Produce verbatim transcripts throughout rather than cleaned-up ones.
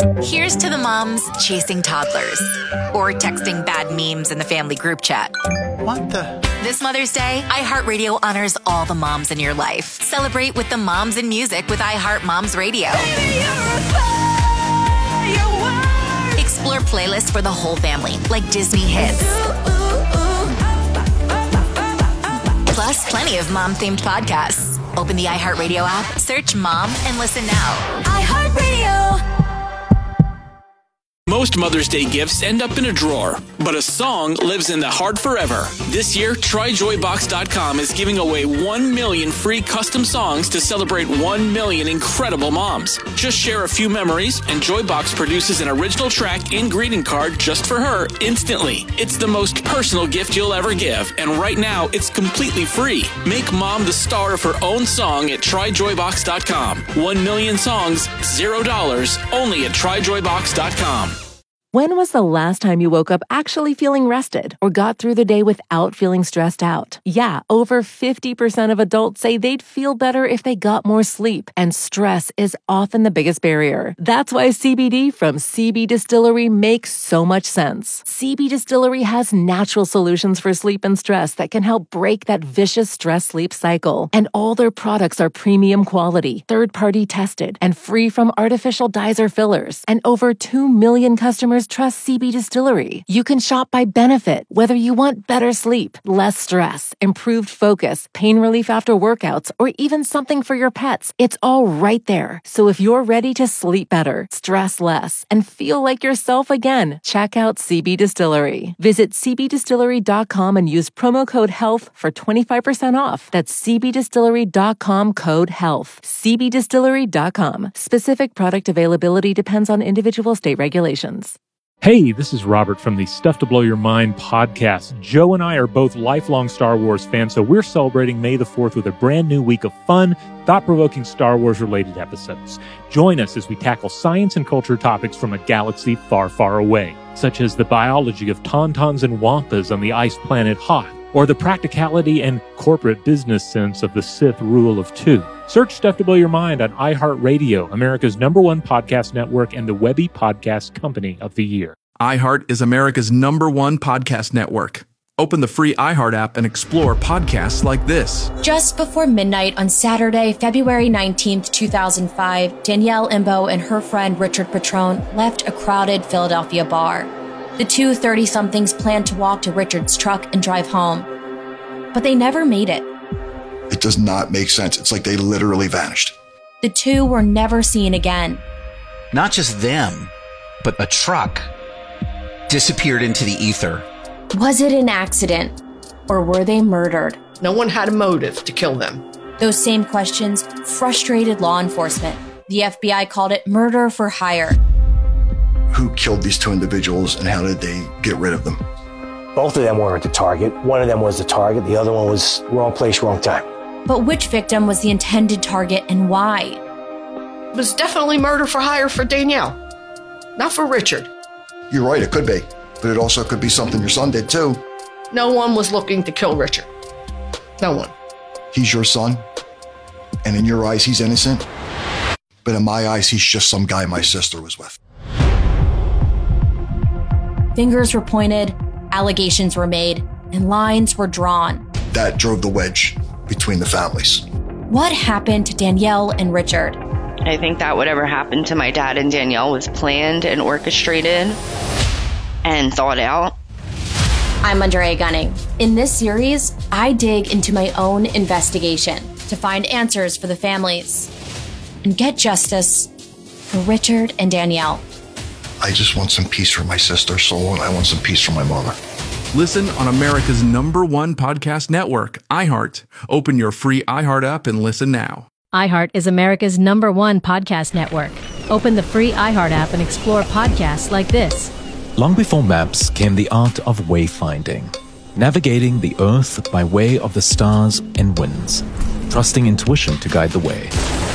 Here's to the moms chasing toddlers or texting bad memes in the family group chat. What the? This Mother's Day, iHeartRadio honors all the moms in your life. Celebrate with the moms in music with iHeart Moms Radio. Explore playlists for the whole family, like Disney hits. Plus, plenty of mom-themed podcasts. Open the iHeartRadio app, search Mom, and listen now. iHeartRadio. Most Mother's Day gifts end up in a drawer, but a song lives in the heart forever. This year, Try Joy Box dot com is giving away one million free custom songs to celebrate one million incredible moms. Just share a few memories, and Joybox produces an original track and greeting card just for her instantly. It's the most personal gift you'll ever give, and right now, it's completely free. Make mom the star of her own song at Try Joy Box dot com. One million songs, zero dollars, only at Try Joy Box dot com. When was the last time you woke up actually feeling rested or got through the day without feeling stressed out? Yeah, over fifty percent of adults say they'd feel better if they got more sleep, and stress is often the biggest barrier. That's why C B D from C B Distillery makes so much sense. C B Distillery has natural solutions for sleep and stress that can help break that vicious stress-sleep cycle. And all their products are premium quality, third-party tested, and free from artificial dyes or fillers. And over two million customers trust C B Distillery. You can shop by benefit, whether you want better sleep, less stress, improved focus, pain relief after workouts, or even something for your pets. It's all right there. So if you're ready to sleep better, stress less, and feel like yourself again, check out C B Distillery. Visit C B distillery dot com and use promo code HEALTH for twenty-five percent off. That's C B distillery dot com code HEALTH. C B distillery dot com. Specific product availability depends on individual state regulations. Hey, this is Robert from the Stuff to Blow Your Mind podcast. Joe and I are both lifelong Star Wars fans, so we're celebrating May the fourth with a brand new week of fun, thought-provoking Star Wars-related episodes. Join us as we tackle science and culture topics from a galaxy far, far away, such as the biology of tauntauns and wampas on the ice planet Hoth, or the practicality and corporate business sense of the Sith rule of two. Search Stuff to Blow Your Mind on iHeartRadio, America's number one podcast network and the Webby Podcast Company of the Year. iHeart is America's number one podcast network. Open the free iHeart app and explore podcasts like this. Just before midnight on Saturday, February nineteenth, two thousand five, Danielle Imbo and her friend Richard Petrone left a crowded Philadelphia bar. The two thirty-somethings planned to walk to Richard's truck and drive home, but they never made it. It does not make sense. It's like they literally vanished. The two were never seen again. Not just them, but a truck disappeared into the ether. Was it an accident, or were they murdered? No one had a motive to kill them. Those same questions frustrated law enforcement. The F B I called it murder for hire. Who killed these two individuals and how did they get rid of them? Both of them weren't the target. One of them was the target. The other one was wrong place, wrong time. But which victim was the intended target and why? It was definitely murder for hire for Danielle, not for Richard. You're right, it could be. But it also could be something your son did too. No one was looking to kill Richard. No one. He's your son, and in your eyes, he's innocent. But in my eyes, he's just some guy my sister was with. Fingers were pointed, allegations were made, and lines were drawn. That drove the wedge between the families. What happened to Danielle and Richard? I think that whatever happened to my dad and Danielle was planned and orchestrated and thought out. I'm Andrea Gunning. In this series, I dig into my own investigation to find answers for the families and get justice for Richard and Danielle. I just want some peace for my sister, so I want some peace for my mother. Listen on America's number one podcast network, iHeart. Open your free iHeart app and listen now. iHeart is America's number one podcast network. Open the free iHeart app and explore podcasts like this. Long before maps came the art of wayfinding, navigating the earth by way of the stars and winds, trusting intuition to guide the way.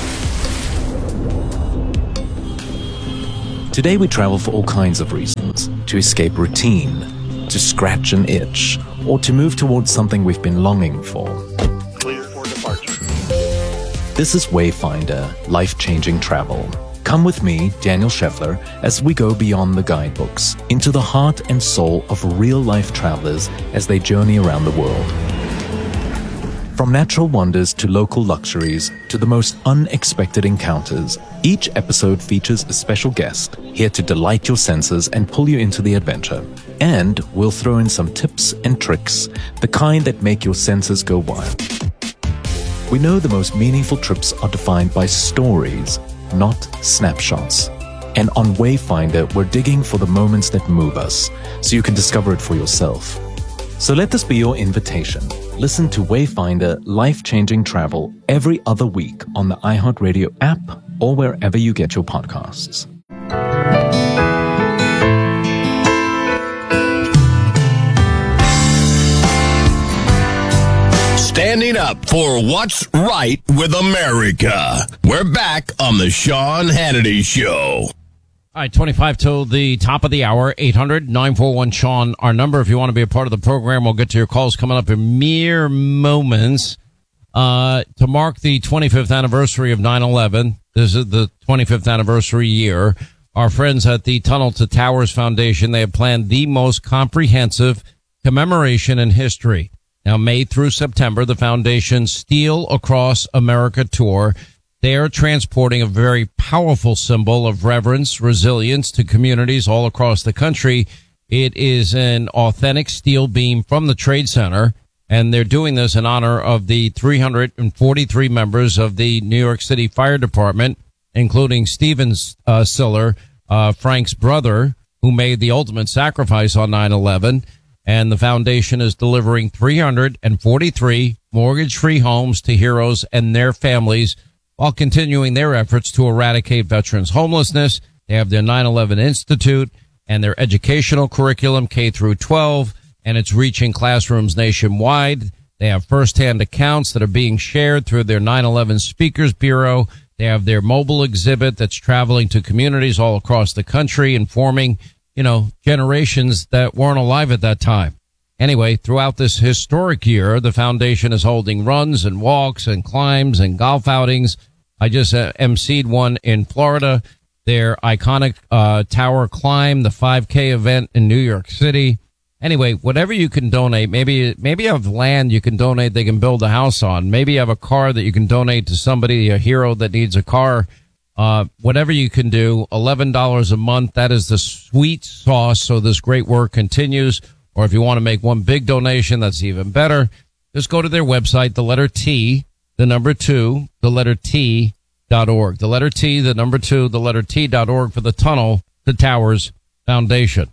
Today we travel for all kinds of reasons, to escape routine, to scratch an itch, or to move towards something we've been longing for. Clear for departure. This is Wayfinder, life-changing travel. Come with me, Daniel Scheffler, as we go beyond the guidebooks into the heart and soul of real-life travelers as they journey around the world. From natural wonders to local luxuries to the most unexpected encounters, each episode features a special guest here to delight your senses and pull you into the adventure. And we'll throw in some tips and tricks, the kind that make your senses go wild. We know the most meaningful trips are defined by stories, not snapshots. And on Wayfinder, we're digging for the moments that move us, so you can discover it for yourself. So let this be your invitation. Listen to Wayfinder Life-Changing Travel every other week on the iHeartRadio app or wherever you get your podcasts. Standing up for what's right with America. We're back on the Sean Hannity Show. All right, twenty-five till the top of the hour, eight hundred, nine four one, Sean. Our number, if you want to be a part of the program, we'll get to your calls coming up in mere moments. Uh, to mark the twenty-fifth anniversary of nine eleven, this is the twenty-fifth anniversary year, our friends at the Tunnel to Towers Foundation, they have planned the most comprehensive commemoration in history. Now, May through September, the foundation's Steel Across America tour, they are transporting a very powerful symbol of reverence, resilience to communities all across the country. It is an authentic steel beam from the Trade Center, and they're doing this in honor of the three hundred forty-three members of the New York City Fire Department, including Steven uh, Siller, uh, Frank's brother, who made the ultimate sacrifice on nine eleven. And the foundation is delivering three hundred forty-three mortgage-free homes to heroes and their families while continuing their efforts to eradicate veterans' homelessness. They have their nine eleven Institute and their educational curriculum K through twelve, and it's reaching classrooms nationwide. They have firsthand accounts that are being shared through their nine eleven Speakers Bureau. They have their mobile exhibit that's traveling to communities all across the country, informing you know, generations that weren't alive at that time. Anyway, throughout this historic year, the foundation is holding runs and walks and climbs and golf outings. I just uh, emceed one in Florida, their iconic uh, tower climb, the five K event in New York City. Anyway, whatever you can donate, maybe maybe you have land you can donate they can build a house on. Maybe you have a car that you can donate to somebody, a hero that needs a car. Uh, whatever you can do, eleven dollars a month, that is the sweet sauce so this great work continues. Or if you want to make one big donation, that's even better. Just go to their website, the letter T, the number two, the letter T dot org. The letter T, the number two, the letter T dot org for the Tunnel to Towers Foundation.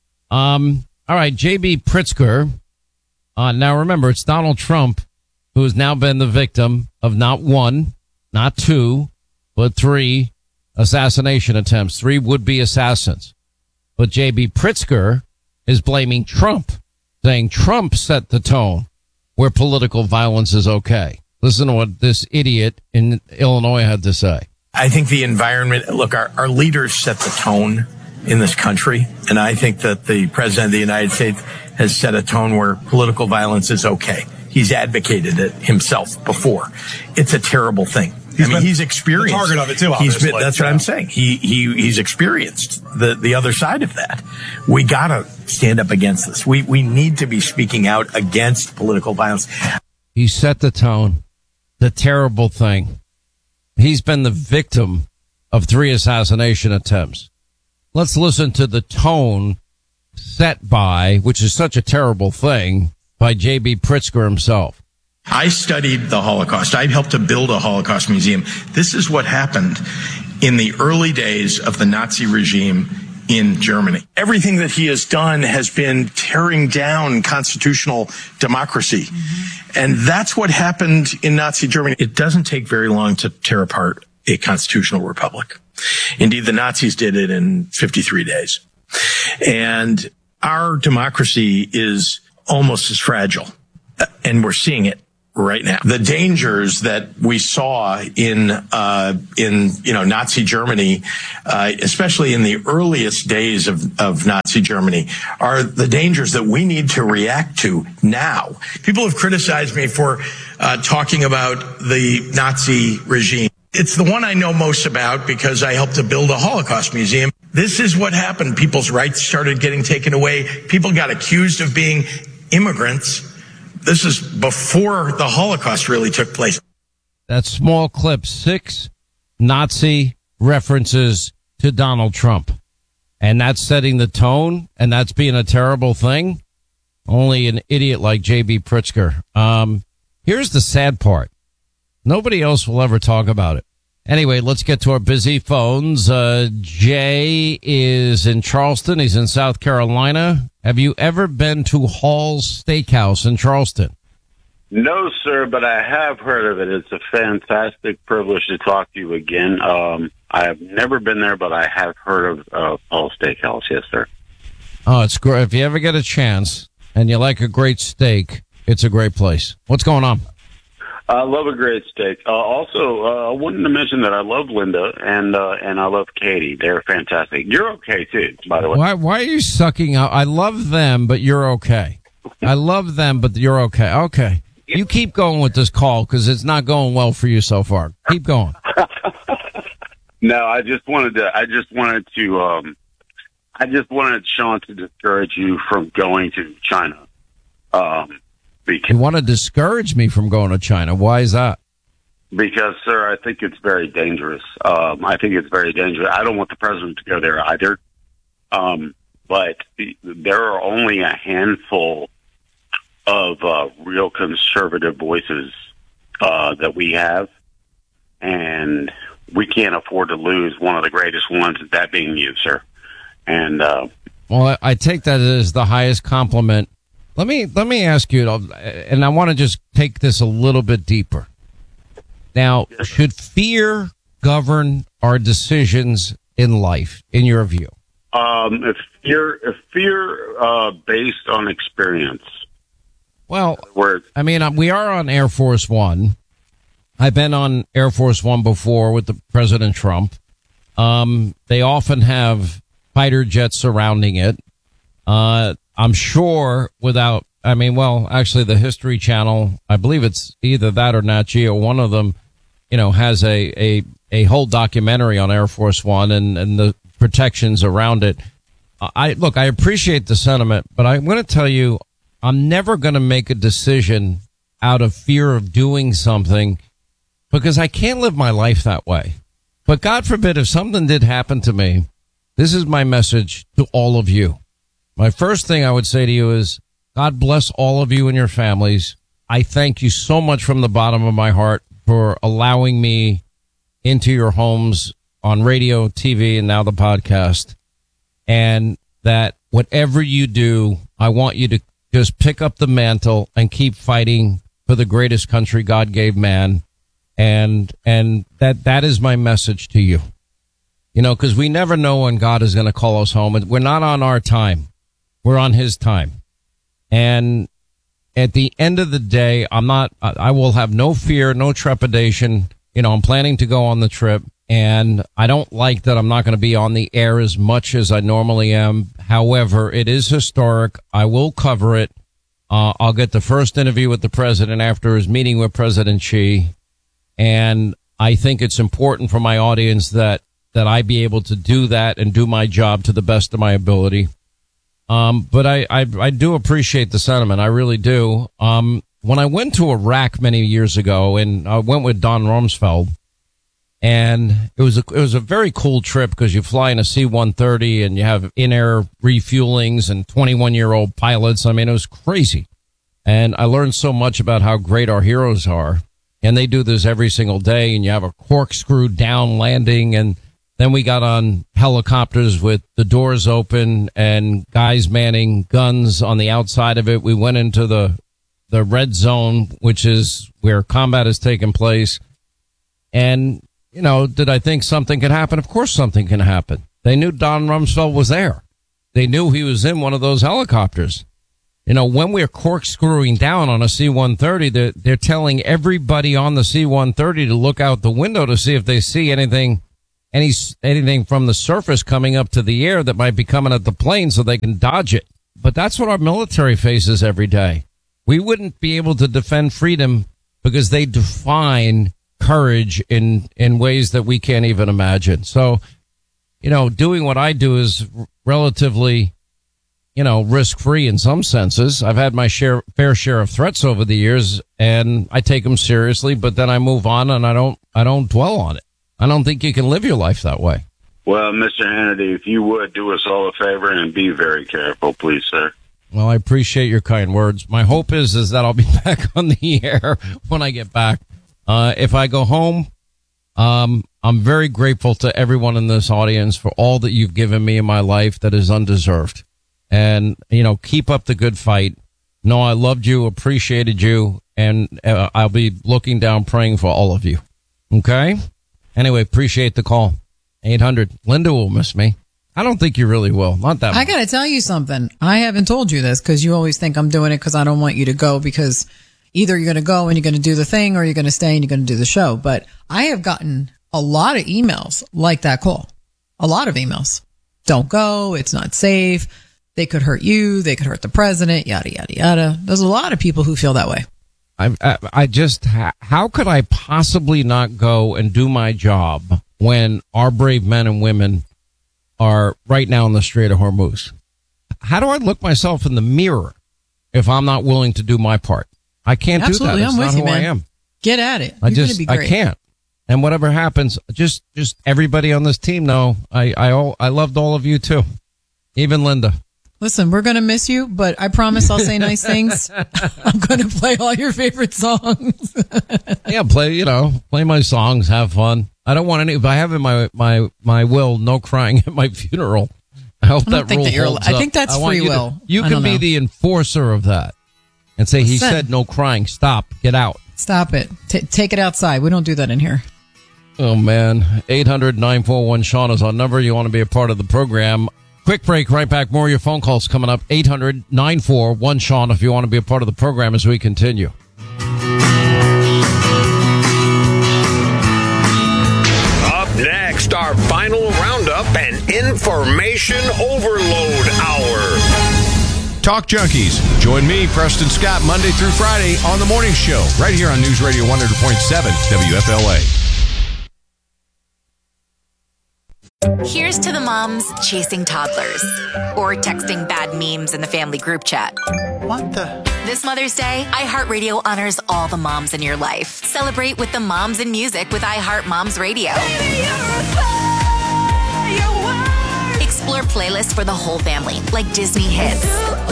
Um, all right, J B. Pritzker. Uh, now remember, it's Donald Trump who has now been the victim of not one, not two, but three assassination attempts, three would-be assassins. But J B. Pritzker is blaming Trump, saying Trump set the tone where political violence is okay. Listen to what this idiot in Illinois had to say. I think the environment, look, our, our leaders set the tone in this country, and I think that the President of the United States has set a tone where political violence is okay. He's advocated it himself before. It's a terrible thing. He's I mean, he's experienced. The target of it too. He's been, that's yeah. what I'm saying. He he he's experienced the the other side of that. We gotta stand up against this. We we need to be speaking out against political violence. He set the tone. The terrible thing. He's been the victim of three assassination attempts. Let's listen to the tone set by, which is such a terrible thing, by J B. Pritzker himself. I studied the Holocaust. I helped to build a Holocaust museum. This is what happened in the early days of the Nazi regime in Germany. Everything that he has done has been tearing down constitutional democracy. Mm-hmm. And that's what happened in Nazi Germany. It doesn't take very long to tear apart a constitutional republic. Indeed, the Nazis did it in fifty-three days. And our democracy is almost as fragile. And we're seeing it right now. The dangers that we saw in, uh, in, you know, Nazi Germany, uh, especially in the earliest days of, of Nazi Germany, are the dangers that we need to react to now. People have criticized me for, uh, talking about the Nazi regime. It's the one I know most about because I helped to build a Holocaust museum. This is what happened. People's rights started getting taken away. People got accused of being immigrants. This is before the Holocaust really took place. That small clip, six Nazi references to Donald Trump. And that's setting the tone, and that's being a terrible thing. Only an idiot like J B. Pritzker. Um, here's the sad part. Nobody else will ever talk about it. Anyway, let's get to our busy phones. Uh, Jay is in Charleston. He's in South Carolina. Have you ever been to Hall's Steakhouse in Charleston? No, sir, but I have heard of it. It's a fantastic privilege to talk to you again. Um, I have never been there, but I have heard of uh, Hall's Steakhouse. Yes, sir. Oh, it's great. If you ever get a chance and you like a great steak, it's a great place. What's going on? I love a great steak. Uh, also, uh, I wanted to mention that I love Linda and uh, and I love Katie. They're fantastic. You're okay, too, by the way. Why, why are you sucking out? I love them, but you're okay. I love them, but you're okay. Okay. You keep going with this call because it's not going well for you so far. Keep going. No, I just wanted to, I just wanted to, um, I just wanted Sean to discourage you from going to China. Um, because, you want to discourage me from going to China. Why is that? Because, sir, I think it's very dangerous. Um, I think it's very dangerous. I don't want the president to go there either. Um, but the, there are only a handful of uh, real conservative voices uh, that we have, and we can't afford to lose one of the greatest ones, that being you, sir. And uh, well, I take that as the highest compliment. Let me let me ask you, and I want to just take this a little bit deeper. Now, should fear govern our decisions in life, in your view? Um, if fear, if fear uh, based on experience. Well, I mean, we are on Air Force One. I've been on Air Force One before with the President Trump. Um, they often have fighter jets surrounding it. Uh, I'm sure without, I mean, well, actually the History Channel, I believe it's either that or Nat Geo, one of them, you know, has a, a, a whole documentary on Air Force One and, and the protections around it. I look, I appreciate the sentiment, but I'm going to tell you, I'm never going to make a decision out of fear of doing something because I can't live my life that way. But God forbid if something did happen to me, this is my message to all of you. My first thing I would say to you is God bless all of you and your families. I thank you so much from the bottom of my heart for allowing me into your homes on radio, T V, and now the podcast. And that whatever you do, I want you to just pick up the mantle and keep fighting for the greatest country God gave man. And, and that, that is my message to you. You know, cause we never know when God is going to call us home, and we're not on our time. We're on his time. And at the end of the day, I'm not, I will have no fear, no trepidation. You know, I'm planning to go on the trip, and I don't like that I'm not going to be on the air as much as I normally am. However, it is historic. I will cover it. Uh, I'll get the first interview with the president after his meeting with President Xi. And I think it's important for my audience that, that I be able to do that and do my job to the best of my ability. Um, but I, I, I do appreciate the sentiment. I really do. Um, when I went to Iraq many years ago, and I went with Don Rumsfeld, and it was a, it was a very cool trip because you fly in a C one thirty and you have in-air refuelings and twenty-one year old pilots. I mean, it was crazy. And I learned so much about how great our heroes are. And they do this every single day, and you have a corkscrew down landing. And then we got on helicopters with the doors open and guys manning guns on the outside of it. We went into the, the red zone, which is where combat is taking place. And, you know, did I think something could happen? Of course something can happen. They knew Don Rumsfeld was there. They knew he was in one of those helicopters. You know, when we're corkscrewing down on a C one thirty, they're, they're telling everybody on the C one thirty to look out the window to see if they see anything, any, anything from the surface coming up to the air that might be coming at the plane so they can dodge it. But that's what our military faces every day. We wouldn't be able to defend freedom because they define courage in, in ways that we can't even imagine. So, you know, doing what I do is relatively, you know, risk-free in some senses. I've had my share, fair share of threats over the years, and I take them seriously, but then I move on and I don't, I don't dwell on it. I don't think you can live your life that way. Well, Mister Hannity, if you would do us all a favor and be very careful, please, sir. Well, I appreciate your kind words. My hope is, is that I'll be back on the air when I get back. Uh, if I go home, um, I'm very grateful to everyone in this audience for all that you've given me in my life that is undeserved. And, you know, keep up the good fight. No, I loved you, appreciated you, and uh, I'll be looking down praying for all of you. Okay? Anyway, appreciate the call. eight hundred. Linda will miss me. I don't think you really will. Not that much. I got to tell you something. I haven't told you this because you always think I'm doing it because I don't want you to go, because either you're going to go and you're going to do the thing or you're going to stay and you're going to do the show. But I have gotten a lot of emails like that call. A lot of emails. Don't go. It's not safe. They could hurt you. They could hurt the president, yada, yada, yada. There's a lot of people who feel that way. I, I, I just, how could I possibly not go and do my job when our brave men and women are right now in the Strait of Hormuz? How do I look myself in the mirror if I'm not willing to do my part? I can't Absolutely, do that. It's I'm not with who you, man. I am. Get at it. I You're just, gonna be great. I can't. And whatever happens, just, just everybody on this team know I, I, all, I loved all of you too. Even Linda. Listen, we're going to miss you, but I promise I'll say nice things. I'm going to play all your favorite songs. Yeah, play, you know, play my songs, have fun. I don't want any, if I have in my, my, my will, no crying at my funeral. I hope I don't that think rule that you're, holds I up. think that's I want free you to- will. you I can don't be know. the enforcer of that and say, he Listen. said no crying. Stop. Get out. Stop it. T- take it outside. We don't do that in here. Oh, man. eight hundred nine four one Sean is our number. You want to be a part of the program. Quick break, right back. More of your phone calls coming up. eight hundred nine four one Sean if you want to be a part of the program as we continue. Up next, our final roundup and information overload hour. Talk Junkies. Join me, Preston Scott, Monday through Friday on The Morning Show, right here on News Radio one hundred point seven W F L A. Here's to the moms chasing toddlers or texting bad memes in the family group chat. What the? This Mother's Day, iHeartRadio honors all the moms in your life. Celebrate with the moms in music with iHeart Moms Radio. Explore playlists for the whole family, like Disney hits.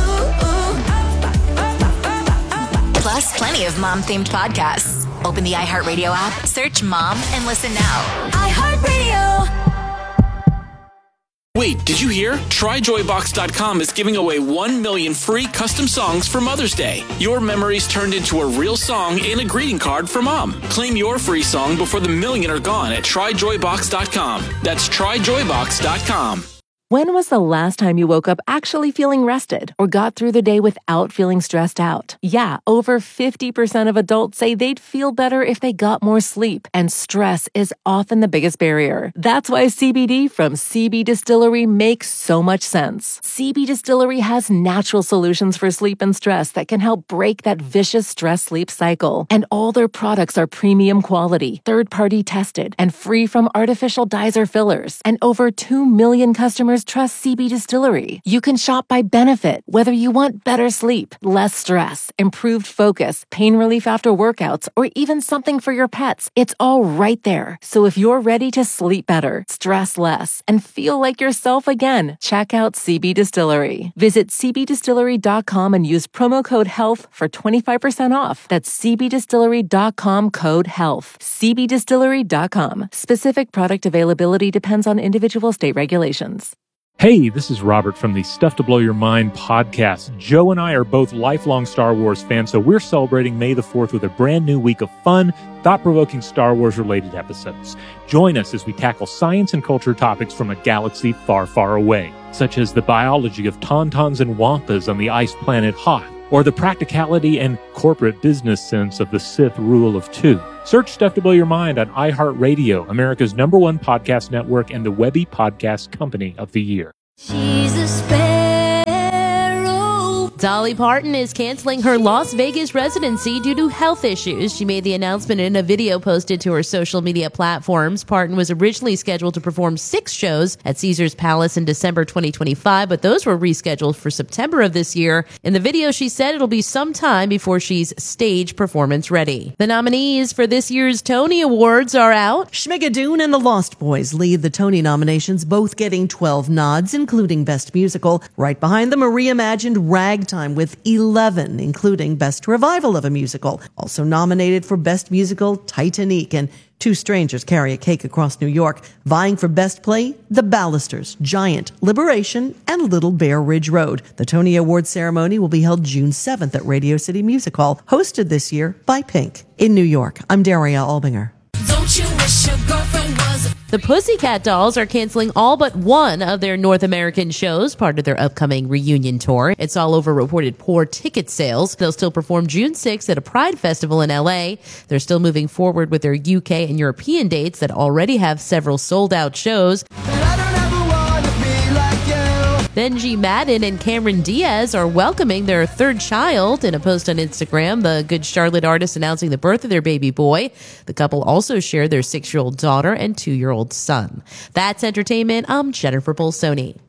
Plus, plenty of mom-themed podcasts. Open the iHeartRadio app, search Mom, and listen now. iHeartRadio. Wait, did you hear? Try Joy Box dot com is giving away one million free custom songs for Mother's Day. Your memories turned into a real song and a greeting card for Mom. Claim your free song before the million are gone at Try Joy Box dot com. That's Try Joy Box dot com. When was the last time you woke up actually feeling rested or got through the day without feeling stressed out? Yeah, over fifty percent of adults say they'd feel better if they got more sleep, and stress is often the biggest barrier. That's why C B D from C B Distillery makes so much sense. C B Distillery has natural solutions for sleep and stress that can help break that vicious stress-sleep cycle. And all their products are premium quality, third-party tested, and free from artificial dyes or fillers. And over two million customers trust C B Distillery. You can shop by benefit, whether you want better sleep, less stress, improved focus, pain relief after workouts, or even something for your pets. It's all right there. So if you're ready to sleep better, stress less, and feel like yourself again, check out C B Distillery. Visit C B distillery dot com and use promo code HEALTH for twenty-five percent off. That's C B distillery dot com code HEALTH. C B distillery dot com. Specific product availability depends on individual state regulations. Hey, this is Robert from the Stuff to Blow Your Mind podcast. Joe and I are both lifelong Star Wars fans, so we're celebrating May the fourth with a brand new week of fun, thought-provoking Star Wars-related episodes. Join us as we tackle science and culture topics from a galaxy far, far away, such as the biology of tauntauns and wampas on the ice planet Hoth, or the practicality and corporate business sense of the Sith rule of two. Search Stuff to Blow Your Mind on iHeartRadio, America's number one podcast network and the Webby Podcast Company of the Year. She's a sparrow. Dolly Parton is canceling her Las Vegas residency due to health issues. She made the announcement in a video posted to her social media platforms. Parton was originally scheduled to perform six shows at Caesars Palace in December twenty twenty-five, but those were rescheduled for September of this year. In the video, she said it'll be some time before she's stage performance ready. The nominees for this year's Tony Awards are out. Schmigadoon and The Lost Boys lead the Tony nominations, both getting twelve nods, including Best Musical. Right behind them, a reimagined Ragtime with eleven, including Best Revival of a Musical. Also nominated for Best Musical, Titanic, and Two Strangers Carry a Cake Across New York. Vying for Best Play, The Ballisters, Giant, Liberation, and Little Bear Ridge Road. The Tony Awards ceremony will be held June seventh at Radio City Music Hall, hosted this year by Pink. In New York, I'm Daria Albinger. Don't you wish your girlfriend was... The Pussycat Dolls are canceling all but one of their North American shows, part of their upcoming reunion tour. It's all over reported poor ticket sales. They'll still perform June sixth at a Pride Festival in L A. They're still moving forward with their U K and European dates that already have several sold-out shows. Benji Madden and Cameron Diaz are welcoming their third child. In a post on Instagram, the Good Charlotte artist announcing the birth of their baby boy. The couple also shared their six-year-old daughter and two-year-old son. That's entertainment. I'm Jennifer Bolsoni.